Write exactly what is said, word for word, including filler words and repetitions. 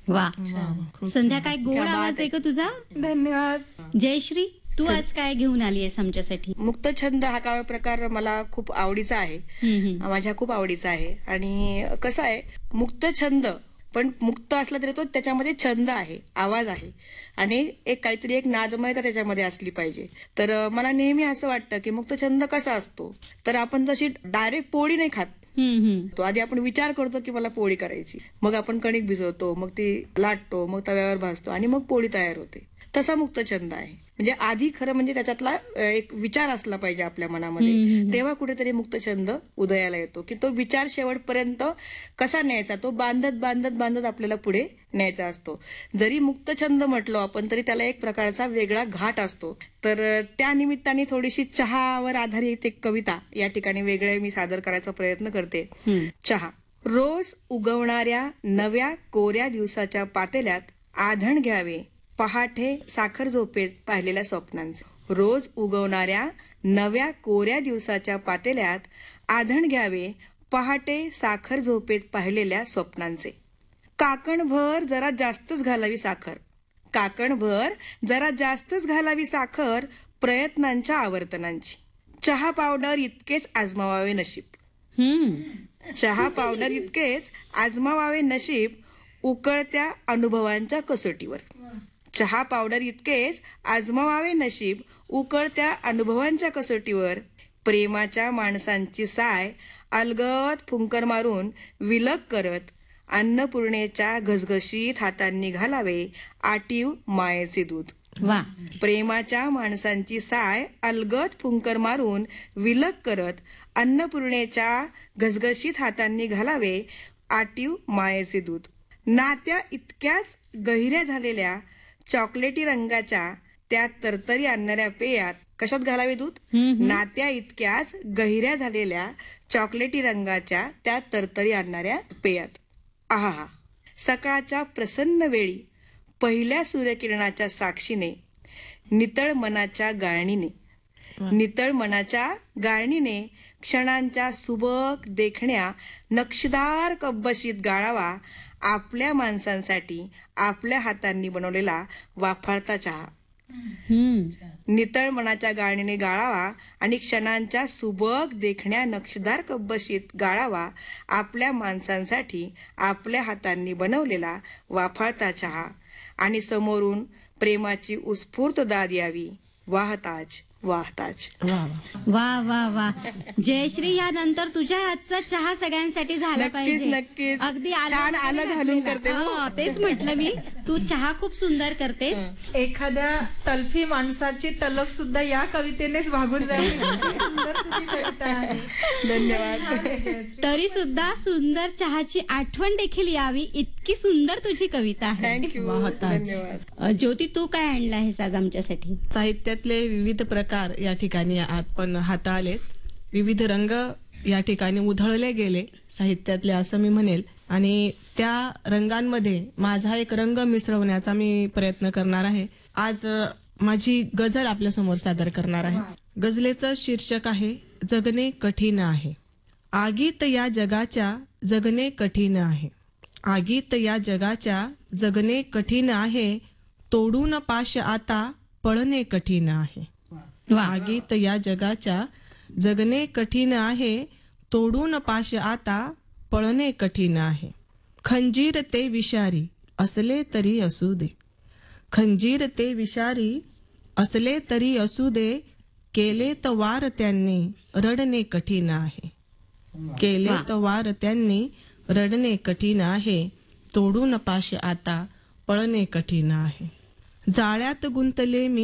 वा, संध्या काय गोड क्या बात आवाज आहे का तुझा. धन्यवाद. जयश्री, तू आज काय घेऊन आली आहेस आमच्यासाठी. मुक्तछंद हा काव्य प्रकार मला खूप आवडीचा आहे. हम्म, हम्म. माझ्या खूप आवडीचा आहे. आणि कसं आहे, मुक्तछंद पण मुक्त असला तरी तो त्याच्यामध्ये छंद आहे, आवाज आहे आणि एक काहीतरी एक नादमयता त्याच्यामध्ये असली पाहिजे. तर अं, मला नेहमी असं वाटतं की मुक्तछंद कसा असतो, तर आपण जशी डायरेक्ट पोळी नाही खात. हम्म, हम्म. तो आधी आपण विचार करतो की मला पोळी करायची, मग आपण कणिक भिजवतो, मग ती लाटतो, मग तव्यावर भाजतो आणि मग पोळी तयार होते. तसा मुक्तछंद आहे. म्हणजे आधी खरं म्हणजे त्याच्यातला अ, एक विचार असला पाहिजे आपल्या मनामध्ये, तेव्हा कुठेतरी मुक्तछंद उदयाला येतो की तो विचार शेवटपर्यंत कसा न्यायचा, तो बांधत बांधत बांधत आपल्याला पुढे न्यायचा असतो. जरी मुक्तछंद म्हटलो आपण तरी त्याला एक प्रकारचा वेगळा घाट असतो. तर अ, त्या निमित्ताने थोडीशी चहावर आधारित एक कविता या ठिकाणी वेगळे मी सादर करायचा प्रयत्न करते. चहा. रोज उगवणाऱ्या नव्या कोऱ्या दिवसाच्या पातेल्यात आधण घ्यावे पहाटे साखर झोपेत पाहिलेल्या स्वप्नांचे. रोज उगवणाऱ्या नव्या कोऱ्या दिवसाच्या पातेल्यात आधण घ्यावे पहाटे साखर झोपेत पाहिलेल्या स्वप्नांचे. काकणभर जरा जास्तच घालावी साखर, काकणभर जरा जास्तच घालावी साखर प्रयत्नांच्या आवर्तनांची. चहा पावडर इतकेच आजमावावे नशीब, हम्म. चहा पावडर इतकेच आजमावावे नशीब उकळत्या अनुभवांच्या कसोटीवर. चहा पावडर इतकेच आजमावावे नशीब उकळत्या अनुभवांच्या कसोटीवर. प्रेमाच्या माणसांची साय अलगद फुंकर मारून विलग करत अन्नपूर्णेच्या घसघशीत हातांनी घालावे आटीव मायेचे दूध. वा. प्रेमाच्या माणसांची साय अलगद फुंकर मारून विलग करत अन्नपूर्णेच्या घसघशीत हातांनी घालावे आटीव मायेचे दूध. नात्या इतक्याच गहिऱ्या झालेल्या चॉकलेटी रंगाच्या त्या तरतरी आणणाऱ्या पेयात कशात घालावे दूध. नात्या इतक्याच गहिऱ्या झालेल्या चॉकलेटी रंगाच्या त्या तरतरी आणणाऱ्या पेयात. आहा. सकाळच्या प्रसन्न वेळी पहिल्या सूर्यकिरणाच्या साक्षीने नितळ मनाच्या गाळणीने, नितळ मनाच्या गाळणीने क्षणांच्या सुबक देखण्या नक्षीदार कब्बशीत गाळावा आपल्या माणसांसाठी आपल्या हातांनी बनवलेला वाफाळता चहा. नितळ मनाच्या गाळणीने गाळावा आणि क्षणांच्या सुबक देखण्या नक्षीदार कब्बशीत गाळावा आपल्या माणसांसाठी आपल्या हातांनी बनवलेला वाफाळता चहा. आणि समोरून प्रेमाची उत्स्फूर्त दाद यावी वाहताच वाहताच. वा वा वा. जयश्री, यानंतर तुझ्या हातचा चहा सगळ्यांसाठी झाला नक्कीच पाहिजे. नक्कीच. अगदी छान आलं घालून करते. हा, तेच म्हटलं मी, तू चहा खूप सुंदर करतेस. एखाद्या तल्फी माणसाची तलफ सुद्धा या कवितेनेच भागून जाईल. किती सुंदर तुझी कविता आहे. धन्यवाद. छान आहे जयश्री. तरी सुद्धा सुंदर चहाची आठवण देखील यावी इतकी सुंदर तुझी कविता आहे. थँक्यू. वाहताच. धन्यवाद. अ, ज्योती, तू काय आणलं आहेस आज आमच्यासाठी. साहित्यातले विविध प्रकार या ठिकाणी आपण हाताळलेत. विविध रंग या ठिकाणी उधळले गेले साहित्यातले असं मी म्हणेल. आणि त्या रंगांमध्ये माझा एक रंग मिसळवण्याचा मी प्रयत्न करणार आहे. आज अ, माझी गझल आपल्या समोर सादर करणार आहे. गझलेचं शीर्षक आहे जगणे कठीण आहे. आगीत या जगाच्या जगणे कठीण आहे. आगीत या जगाच्या जगणे कठीण आहे. तोडून पाश आता पळणे कठीण आहे. आगीत या जगाच्या जगणे कठीण आहे. तोडून पाश आता पळणे कठीण आहे. खंजीर ते विषारी असले तरी असू दे. खंजीर ते विषारी असले तरी असू दे. केले तर वार त्यांनी रडणे कठीण आहे. केले तर वार त्यांनी रडणे कठीण आहे. तोडून पाश आता पळणे कठीण आहे. जाळ्यात गुंतले मी